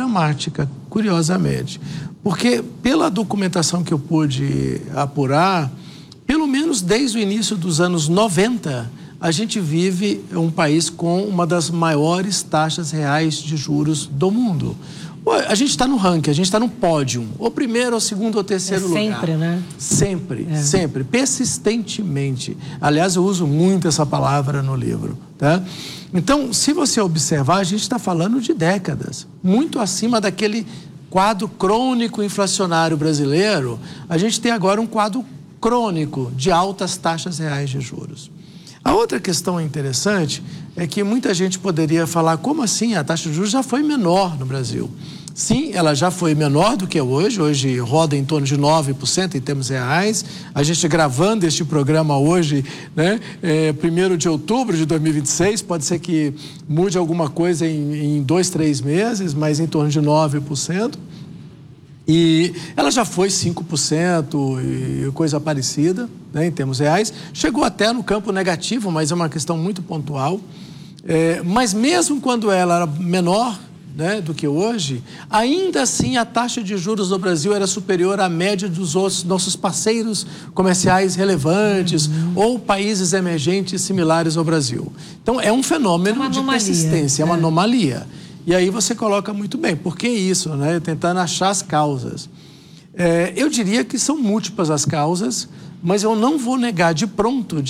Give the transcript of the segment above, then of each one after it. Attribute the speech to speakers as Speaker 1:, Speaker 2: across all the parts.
Speaker 1: dramática, curiosamente. Porque, pela documentação que eu pude apurar, pelo menos desde o início dos anos 90, a gente vive um país com uma das maiores taxas reais de juros do mundo. A gente está no ranking, a gente está no pódio, ou primeiro, ou segundo, ou terceiro lugar.
Speaker 2: Sempre, né?
Speaker 1: Sempre, persistentemente. Aliás, eu uso muito essa palavra no livro, tá? Então, se você observar, a gente está falando de décadas, muito acima daquele quadro crônico inflacionário brasileiro. A gente tem agora um quadro crônico de altas taxas reais de juros. A outra questão interessante é que muita gente poderia falar, como assim? A taxa de juros já foi menor no Brasil. Sim, ela já foi menor do que hoje roda em torno de 9% em termos reais. A gente gravando este programa hoje, né, 1º de outubro de 2026, pode ser que mude alguma coisa em 2, 3 meses, mas em torno de 9%. E ela já foi 5% e coisa parecida, né, em termos reais. Chegou até no campo negativo, mas é uma questão muito pontual. Mas mesmo quando ela era menor, né, do que hoje, ainda assim a taxa de juros do Brasil era superior à média dos nossos parceiros comerciais relevantes ou países emergentes similares ao Brasil. Então, é um fenômeno de persistência, é uma anomalia. E aí você coloca muito bem, por que isso, né? Tentando achar as causas. Eu diria que são múltiplas as causas, mas eu não vou negar de pronto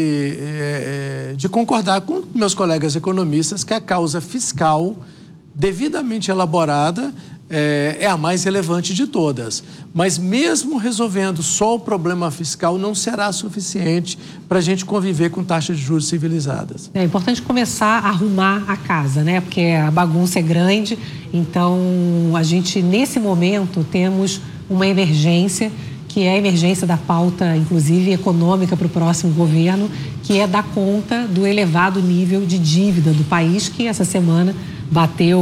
Speaker 1: de concordar com meus colegas economistas que a causa fiscal devidamente elaborada é a mais relevante de todas. Mas mesmo resolvendo só o problema fiscal, não será suficiente para a gente conviver com taxas de juros civilizadas.
Speaker 2: É importante começar a arrumar a casa, né? Porque a bagunça é grande. Então, a gente, nesse momento, temos uma emergência, que é a emergência da pauta, inclusive, econômica para o próximo governo, que é dar conta do elevado nível de dívida do país, que essa semana bateu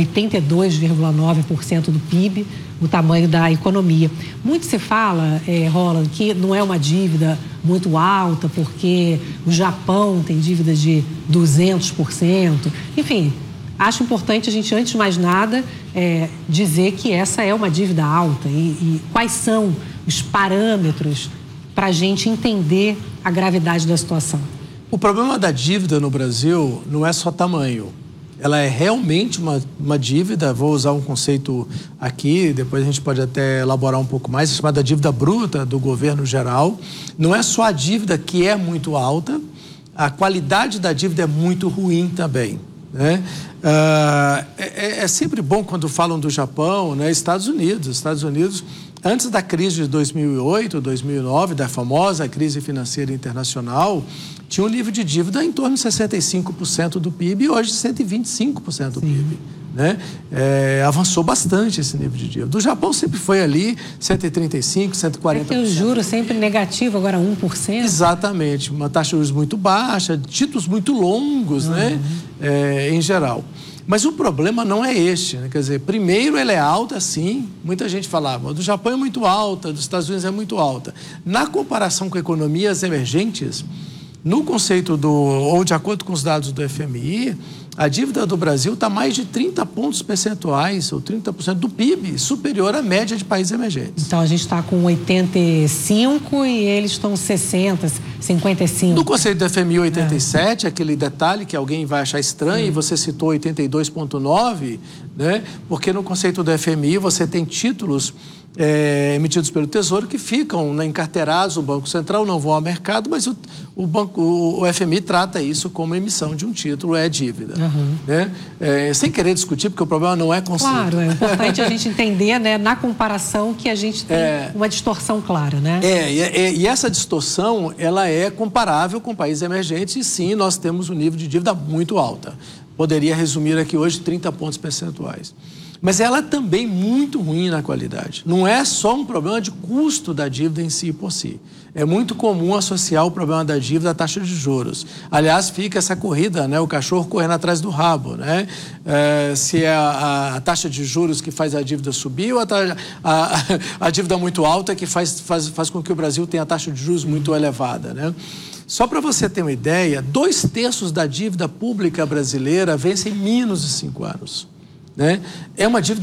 Speaker 2: 82,9% do PIB, o tamanho da economia. Muito se fala, Roland, que não é uma dívida muito alta, porque o Japão tem dívida de 200%. Enfim, acho importante a gente, antes de mais nada, dizer que essa é uma dívida alta e quais são os parâmetros para a gente entender a gravidade da situação.
Speaker 1: O problema da dívida no Brasil não é só tamanho. Ela é realmente uma dívida, vou usar um conceito aqui, depois a gente pode até elaborar um pouco mais, chamada dívida bruta do governo geral. Não é só a dívida que é muito alta, a qualidade da dívida é muito ruim também, né? É sempre bom quando falam do Japão, né? Estados Unidos, antes da crise de 2008, 2009, da famosa crise financeira internacional, tinha um nível de dívida em torno de 65% do PIB e hoje 125% do PIB. Né? Avançou bastante esse nível de dívida. Do Japão sempre foi ali 135%, 140%.
Speaker 2: É que o juro sempre negativo, agora 1%.
Speaker 1: Exatamente, uma taxa de juros muito baixa, títulos muito longos, né? Em geral. Mas o problema não é este, né? Quer dizer, primeiro ela é alta, sim, muita gente falava, do Japão é muito alta, dos Estados Unidos é muito alta. Na comparação com economias emergentes, no conceito ou de acordo com os dados do FMI, a dívida do Brasil está mais de 30 pontos percentuais, ou 30% do PIB, superior à média de países emergentes.
Speaker 2: Então, a gente está com 85 e eles estão 60, 55.
Speaker 1: No conceito do FMI 87, aquele detalhe que alguém vai achar estranho, e você citou 82,9, né? Porque no conceito do FMI você tem títulos emitidos pelo Tesouro que ficam encarteirados no Banco Central, não vão ao mercado, mas o FMI trata isso como emissão de um título, é dívida. Né? Sem querer discutir, porque o problema não é conceito.
Speaker 2: Claro, é importante a gente entender, né, na comparação que a gente tem uma distorção clara, né?
Speaker 1: E essa distorção, ela é comparável com países emergentes e sim, nós temos um nível de dívida muito alta. Poderia resumir aqui hoje 30 pontos percentuais. Mas ela é também muito ruim na qualidade. Não é só um problema de custo da dívida em si por si. É muito comum associar o problema da dívida à taxa de juros. Aliás, fica essa corrida, né? O cachorro correndo atrás do rabo, né? Se é a taxa de juros que faz a dívida subir ou a dívida muito alta que faz com que o Brasil tenha a taxa de juros muito elevada, né? Só para você ter uma ideia, 2/3 da dívida pública brasileira vence em menos de 5 anos. Né? É uma dívida